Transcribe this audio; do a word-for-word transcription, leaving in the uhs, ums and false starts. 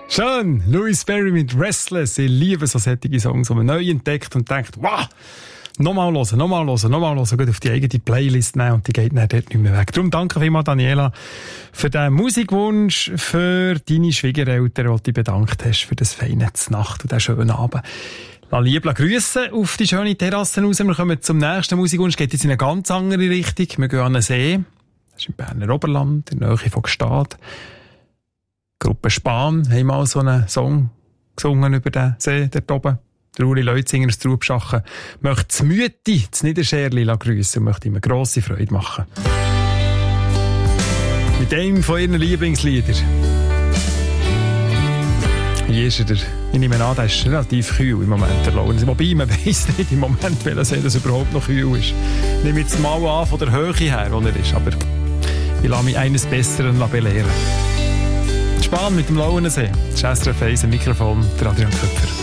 Schön, Louis Berry mit Restless. Ich liebe so solche Songs, die man neu entdeckt und denkt, wow, nochmal hören, nochmal hören, nochmal hören, gut auf die eigene Playlist nehmen und die geht dann dort nicht mehr weg. Darum danke vielmals, Daniela, für den Musikwunsch, für deine Schwiegereltern, die du bedankt hast, für das feine Nacht und den schönen Abend. Lass lieb grüssen auf die schöne Terrasse raus. Wir kommen zum nächsten Musikwunsch, geht jetzt in eine ganz andere Richtung. Wir gehen an den See, das ist im Berner Oberland, in der Nähe von Gstaad. Gruppe Spahn haben mal so einen Song gesungen über den See dort oben. Der Uli Leutzinger aus Trubschachen möchte das Mütti, das Niederscherli grüssen und möchte ihm eine grosse Freude machen. Mit einem von ihren Lieblingsliedern. Hier ist er. Ich nehme an, der ist relativ kühl im Moment, der Lauren. Wobei, man weiss nicht im Moment, welcher See das überhaupt noch kühl ist. Ich nehme jetzt mal an von der Höhe her, wo er ist. Aber ich lasse mich eines Besseren belehren. Spahn mit dem Lauensee. Das ist S R F eins, Mikrofon, der Adrian Köpfer.